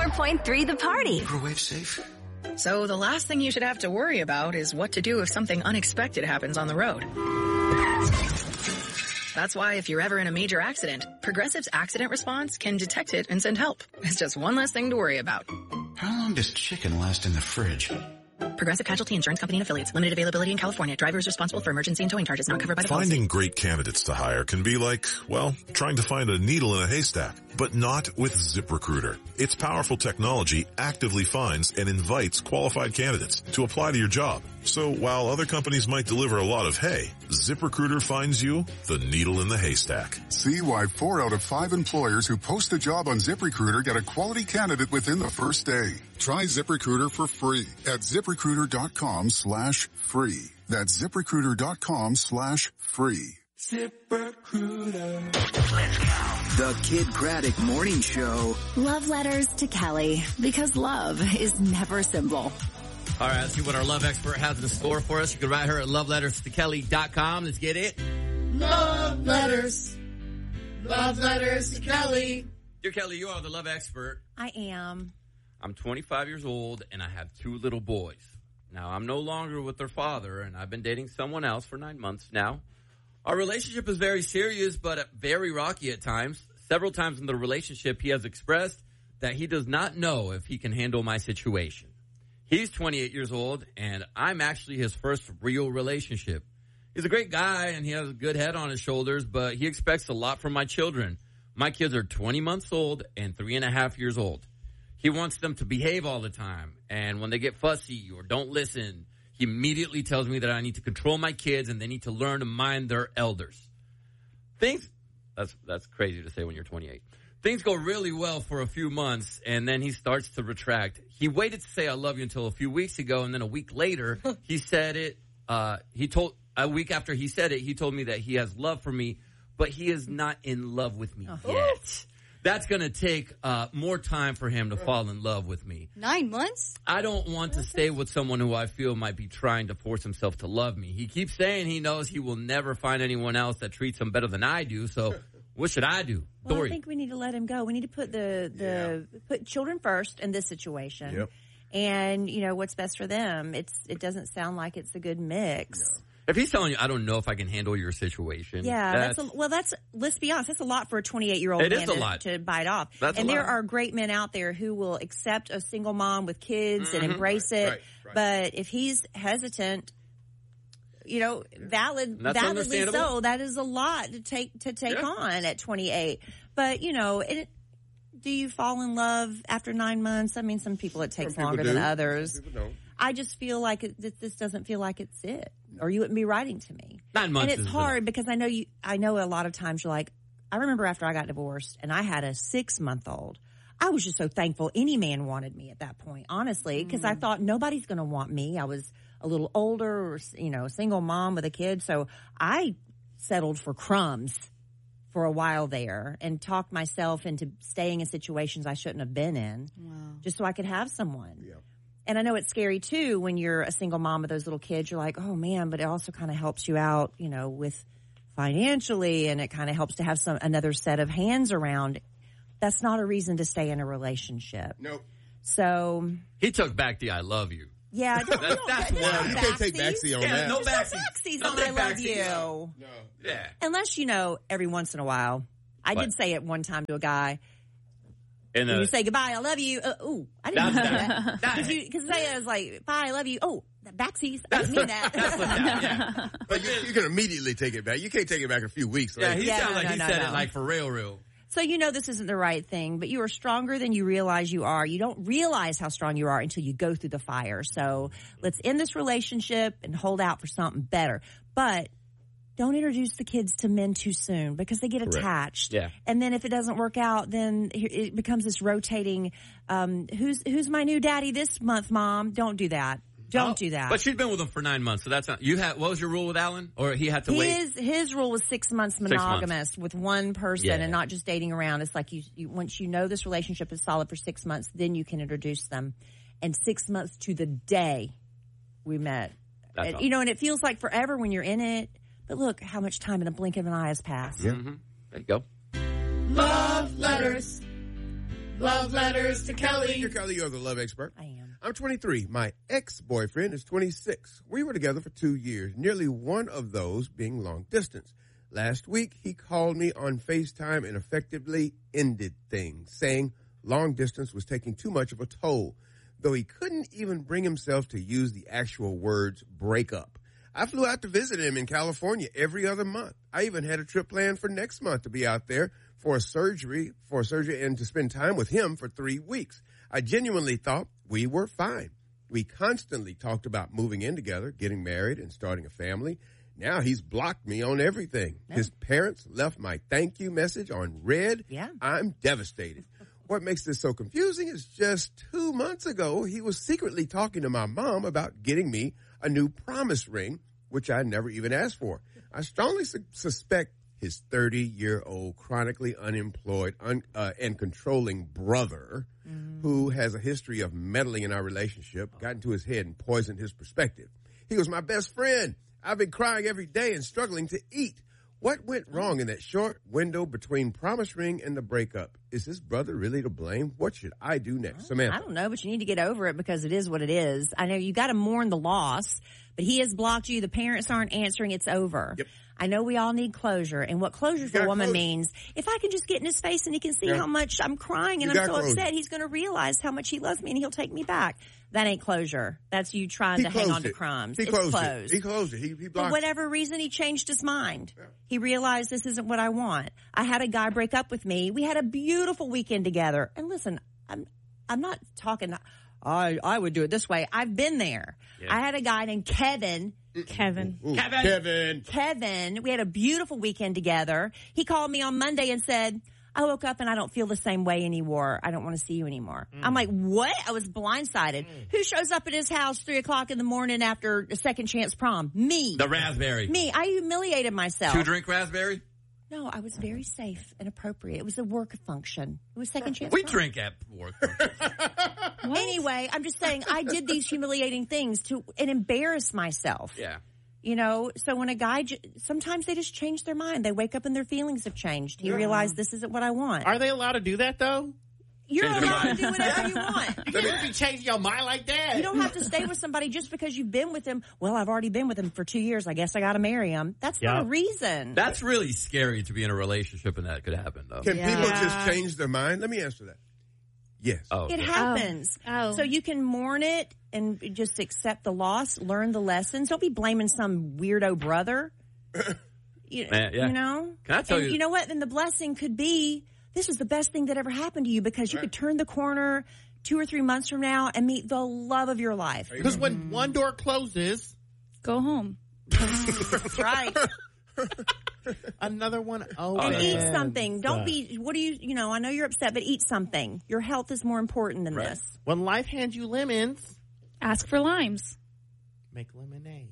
104.3 The Party. Microwave safe? So the last thing you should have to worry about is what to do if something unexpected happens on the road. That's why if you're ever in a major accident, Progressive's accident response can detect it and send help. It's just one less thing to worry about. How long does chicken last in the fridge? Progressive Casualty Insurance Company and Affiliates. Limited availability in California. Driver is responsible for emergency and towing charges not covered by the policy. Finding great candidates to hire can be like, well, trying to find a needle in a haystack. But not with ZipRecruiter. Its powerful technology actively finds and invites qualified candidates to apply to your job. So while other companies might deliver a lot of hay, ZipRecruiter finds you the needle in the haystack. See why 4 out of 5 employers who post a job on ZipRecruiter get a quality candidate within the first day. Try ZipRecruiter for free at ZipRecruiter.com/free. That's ZipRecruiter.com/free. ZipRecruiter. Let's go. The Kid Craddock Morning Show. Love letters to Kelly, because love is never simple. All right, let's see what our love expert has in store for us. You can write her at loveletterstokelly.com. Let's get it. Love letters. Love letters to Kelly. Dear Kelly, you are the love expert. I am. I'm 25 years old, and I have 2 little boys. Now, I'm no longer with their father, and I've been dating someone else for 9 months now. Our relationship is very serious, but very rocky at times. Several times in the relationship, he has expressed that he does not know if he can handle my situation. He's 28 years old, and I'm actually his first real relationship. He's a great guy, and he has a good head on his shoulders, but he expects a lot from my children. My kids are 20 months old and 3.5 years old. He wants them to behave all the time, and when they get fussy or don't listen, he immediately tells me that I need to control my kids and they need to learn to mind their elders. That's crazy to say when you're 28. Things go really well for a few months, and then he starts to retract. He waited to say I love you until a few weeks ago, and then a week later, he said it. A week after he said it, he told me that he has love for me, but he is not in love with me yet. That's going to take more time for him to fall in love with me. 9 months? I don't want to stay with someone who I feel might be trying to force himself to love me. He keeps saying he knows he will never find anyone else that treats him better than I do, so what should I do? Well, Dory. I think we need to let him go. We need to put put children first in this situation. Yep. And, you know, what's best for them. It doesn't sound like it's a good mix. No. If he's telling you, I don't know if I can handle your situation. Yeah, let's be honest, that's a lot for a 28-year-old man to bite off. And there are great men out there who will accept a single mom with kids and embrace it. Right. But if he's hesitant, you know, validly so, that is a lot to take on at 28. But, you know, do you fall in love after 9 months? I mean, some people it takes longer than others. Some people don't. I just feel like this doesn't feel like it's it, or you wouldn't be writing to me. 9 months, and it's hard because I know a lot of times you're like, I remember after I got divorced and I had a 6-month-old. I was just so thankful any man wanted me at that point, honestly, because I thought nobody's going to want me. I was a little older, or, you know, single mom with a kid, so I settled for crumbs for a while there and talked myself into staying in situations I shouldn't have been in, just so I could have someone. Yeah. And I know it's scary too when you're a single mom with those little kids. You're like, oh man, but it also kind of helps you out, you know, with financially, and it kind of helps to have another set of hands around. That's not a reason to stay in a relationship. Nope. So he took back the I love you. Yeah, that's one. You can't take backseat on that. No backsies on I love you. No. Yeah. Unless, you know, every once in a while. I did say it one time to a guy. When you say goodbye, I love you. I didn't know that. Because I was like, bye, I love you. Oh, backsies. I didn't mean that. But you can immediately take it back. You can't take it back a few weeks. Yeah, he sounded like he said it like for real. So you know this isn't the right thing, but you are stronger than you realize you are. You don't realize how strong you are until you go through the fire. So let's end this relationship and hold out for something better. But don't introduce the kids to men too soon because they get attached. Yeah. And then if it doesn't work out, then it becomes this rotating, who's my new daddy this month, Mom? Don't do that. Don't do that. But she's been with him for 9 months, so that's not. What was your rule with Alan? Or he had to wait? His rule was 6 months monogamous with one person and not just dating around. It's like you once you know this relationship is solid for 6 months, then you can introduce them. And 6 months to the day we met. And, you know, and it feels like forever when you're in it. But look how much time in a blink of an eye has passed. Yeah. Mm-hmm. There you go. Love letters. Love letters to Kelly. You're Kelly, you're the love expert. I am. I'm 23. My ex-boyfriend is 26. We were together for 2 years, nearly one of those being long distance. Last week, he called me on FaceTime and effectively ended things, saying long distance was taking too much of a toll, though he couldn't even bring himself to use the actual words break up. I flew out to visit him in California every other month. I even had a trip planned for next month to be out there for a surgery and to spend time with him for 3 weeks. I genuinely thought we were fine. We constantly talked about moving in together, getting married, and starting a family. Now he's blocked me on everything. Yeah. His parents left my thank you message on red. Yeah. I'm devastated. What makes this so confusing is just 2 months ago, he was secretly talking to my mom about getting me a new promise ring, which I never even asked for. I strongly suspect his 30-year-old chronically unemployed and controlling brother, who has a history of meddling in our relationship, got into his head and poisoned his perspective. He was my best friend. I've been crying every day and struggling to eat. What went wrong in that short window between promise ring and the breakup? Is his brother really to blame? What should I do next? Samantha. I don't know, but you need to get over it because it is what it is. I know you got to mourn the loss, but he has blocked you. The parents aren't answering. It's over. Yep. I know we all need closure. And what closure for a woman means, if I can just get in his face and he can see how much I'm crying and I'm so upset, he's going to realize how much he loves me and he'll take me back. That ain't closure. That's you trying to hang on to crumbs. He closed it. He closed it. He blocked For whatever reason, he changed his mind. Yeah. He realized this isn't what I want. I had a guy break up with me. We had a beautiful weekend together. And listen, I'm not talking, I would do it this way. I've been there. Yeah. I had a guy named Kevin. Kevin. We had a beautiful weekend together. He called me on Monday and said, I woke up and I don't feel the same way anymore. I don't want to see you anymore. I'm like, what? I was blindsided. Who shows up at his house 3:00 in the morning after a second chance prom? Me. The raspberry. Me. I humiliated myself. 2-drink raspberry? No, I was very safe and appropriate. It was a work function. It was second chance. We drink at work. Anyway, I'm just saying I did these humiliating things and embarrass myself. Yeah. You know, so when a guy, sometimes they just change their mind. They wake up and their feelings have changed. He realized this isn't what I want. Are they allowed to do that, though? You're allowed to do whatever you want. You can't be changing your mind like that. You don't have to stay with somebody just because you've been with him. Well, I've already been with him for 2 years. I guess I got to marry him. That's not a reason. That's really scary to be in a relationship and that could happen, though. Can people just change their mind? Let me answer that. Yes. Oh, okay. It happens. Oh. So you can mourn it and just accept the loss, learn the lessons. Don't be blaming some weirdo brother. You know? Can I tell you? You know what? Then the blessing could be, this is the best thing that ever happened to you because you could turn the corner 2 or 3 months from now and meet the love of your life. Because when one door closes, go home. That's right. Another one opens. And eat something. Don't be, I know you're upset, but eat something. Your health is more important than this. When life hands you lemons, ask for limes. Make lemonade.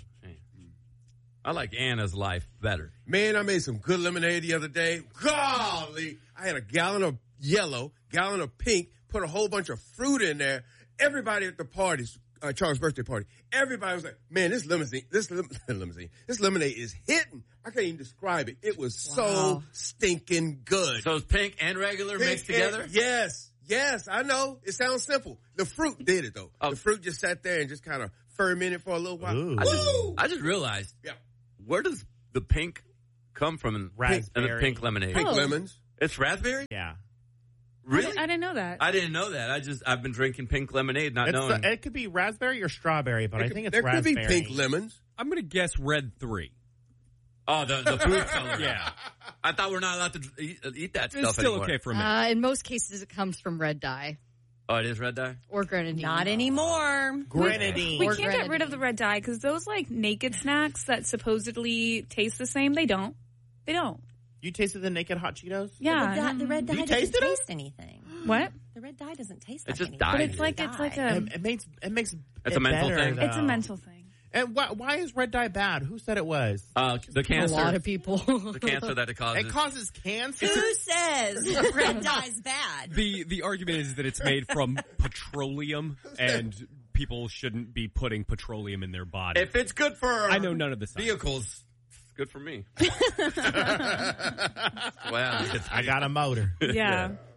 I like Anna's life better. Man, I made some good lemonade the other day. Golly! I had a gallon of yellow, gallon of pink, put a whole bunch of fruit in there. Everybody at the parties, Charles' birthday party, everybody was like, man, this lemonade is hitting. I can't even describe it. It was so stinking good. So it's pink and regular mixed together? Yes, I know. It sounds simple. The fruit did it, though. Oh. The fruit just sat there and just kind of fermented for a little while. I just realized, where does the pink come from? Raspberry. And the pink lemonade. Pink lemons. It's raspberry? Yeah. Really? I didn't know that. I didn't know that. I've been drinking pink lemonade, not knowing. It could be raspberry or strawberry, but I think it's raspberry. There could be pink lemons. I'm going to guess red 3. Oh, the fruit color. Yeah. I thought we're not allowed to eat that stuff It's still anymore. okay for me. In most cases, it comes from red dye. Oh, it is red dye? Or grenadine. Not anymore. Grenadine. We can't get rid of the red dye because those naked snacks that supposedly taste the same, they don't. They don't. You tasted the naked hot Cheetos? Yeah. The red dye doesn't taste anything. What? The red dye doesn't taste like anything. But it's like a... It makes it's a mental better, thing. Though. It's a mental thing. And why is red dye bad? Who said it was? The cancer. A lot of people. The cancer that it causes. It causes cancer? Who says red dye's bad? The argument is that it's made from petroleum and people shouldn't be putting petroleum in their body. If it's good for I know none of the vehicles, it's good for me. Wow. I got a motor. Yeah.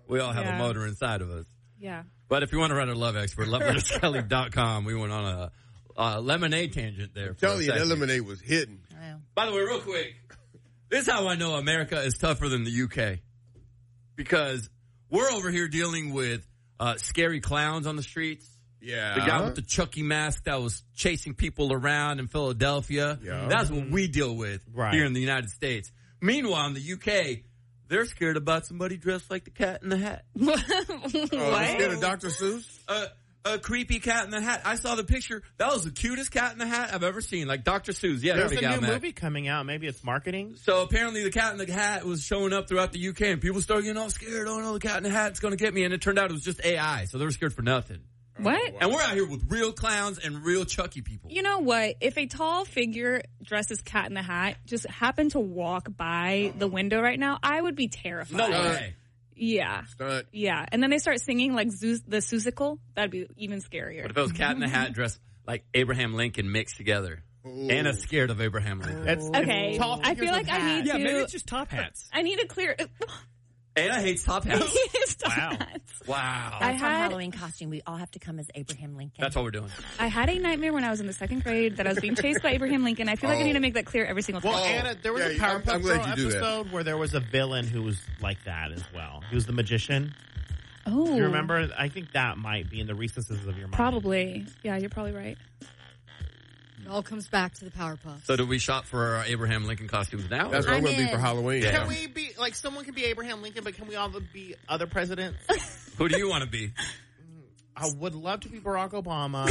We all have a Yeah. motor inside of us. Yeah. But if you want to run a love expert, loveletterskelly.com. We went on a lemonade tangent there. I'm telling you, that lemonade was hidden. By the way, real quick, this is how I know America is tougher than the UK. Because we're over here dealing with scary clowns on the streets. Yeah. The guy with the Chucky mask that was chasing people around in Philadelphia. Yeah. That's what we deal with here in the United States. Meanwhile, in the UK, they're scared about somebody dressed like the Cat in the Hat. They're scared of Dr. Seuss? A creepy Cat in the Hat. I saw the picture. That was the cutest Cat in the Hat I've ever seen. Like Dr. Seuss. Yeah, There's there we a go, new Matt. movie coming out. Maybe it's marketing. So apparently the Cat in the Hat was showing up throughout the UK and people started getting all scared. Oh no, the Cat in the Hat's going to get me. And it turned out it was just AI. So they were scared for nothing. What? And we're out here with real clowns and real Chucky people. You know what? If a tall figure dressed as Cat in the Hat just happened to walk by the window right now, I would be terrified. No way. Yeah. Stunt. Yeah. And then they start singing like the Seussical. That'd be even scarier. What if it was Cat in the Hat dressed like Abraham Lincoln mixed together? Ooh. Anna's scared of Abraham Lincoln. Okay. I feel like I need to. Yeah, maybe it's just top hats. I need to clear. Anna hates top hats. Wow. Wow. That's our Halloween costume. We all have to come as Abraham Lincoln. That's what we're doing. I had a nightmare when I was in the second grade that I was being chased by Abraham Lincoln. I feel like I need to make that clear every single time. Well, Anna, there was a I'm Powerpuff glad Girl you do that. episode where there was a villain who was like that as well. He was the magician. Oh. Do you remember? I think that might be in the recesses of your mind. Probably. Yeah, you're probably right. It all comes back to the Powerpuff. So do we shop for our Abraham Lincoln costumes now? That's what I'm going to be for Halloween. Yeah. Can we be, like, someone can be Abraham Lincoln, but can we all be other presidents? Who do you want to be? I would love to be Barack Obama.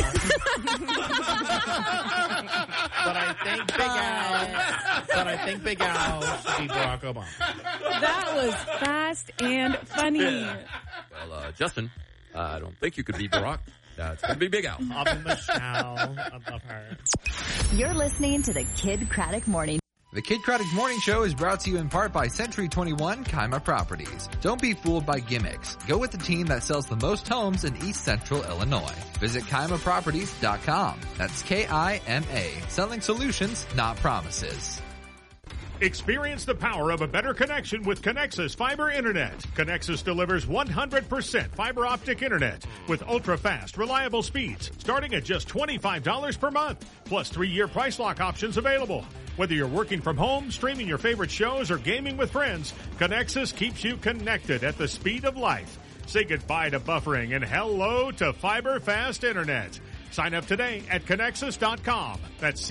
But I think Big Al should be Barack Obama. That was fast and funny. Well, Justin, I don't think you could be Barack. That's going to be Big Al. I'll be Michelle. I love her. You're listening to the Kid Craddock Morning. The Kid Craddock Morning Show is brought to you in part by Century 21 Kaima Properties. Don't be fooled by gimmicks. Go with the team that sells the most homes in East Central Illinois. Visit KaimaProperties.com. That's K-I-M-A. Selling solutions, not promises. Experience the power of a better connection with Connexus Fiber Internet. Connexus delivers 100% fiber optic internet with ultra-fast, reliable speeds starting at just $25 per month, plus 3-year price lock options available. Whether you're working from home, streaming your favorite shows, or gaming with friends, Connexus keeps you connected at the speed of light. Say goodbye to buffering and hello to fiber fast internet. Sign up today at Connexus.com. That's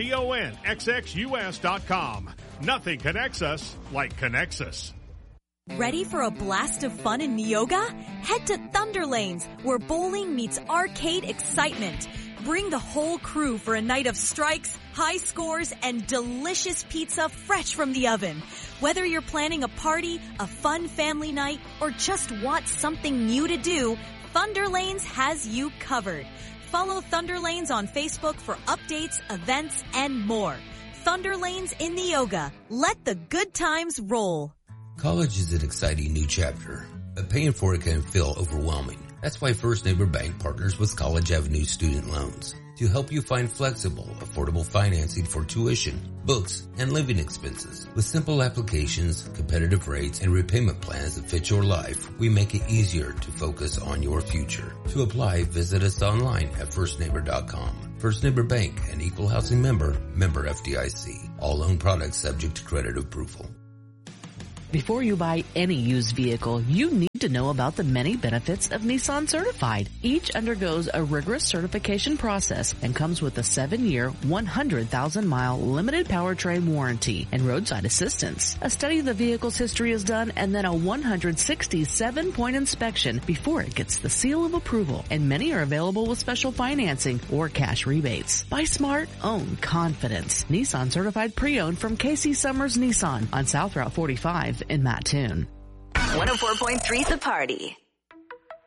CONXXUS.com. Nothing connects us like Connexus. Ready for a blast of fun in Neoga? Head to Thunder Lanes, where bowling meets arcade excitement. Bring the whole crew for a night of strikes, high scores, and delicious pizza fresh from the oven. Whether you're planning a party, a fun family night, or just want something new to do, Thunder Lanes has you covered. Follow Thunder Lanes on Facebook for updates, events, and more. Thunder Lanes in Neoga. Let the good times roll. College is an exciting new chapter, but paying for it can feel overwhelming. That's why First Neighbor Bank partners with College Avenue Student Loans to help you find flexible, affordable financing for tuition, books, and living expenses. With simple applications, competitive rates, and repayment plans that fit your life, we make it easier to focus on your future. To apply, visit us online at firstneighbor.com. First Neighbor Bank, an equal housing member, member FDIC. All loan products subject to credit approval. Before you buy any used vehicle, you need to know about the many benefits of Nissan Certified. Each undergoes a rigorous certification process and comes with a 7-year, 100,000-mile limited powertrain warranty and roadside assistance. A study of the vehicle's history is done and then a 167-point inspection before it gets the seal of approval. And many are available with special financing or cash rebates. Buy smart, own confidence. Nissan Certified Pre-Owned from KC Summers Nissan on South Route 45 in Mattoon. 104.3 The Party.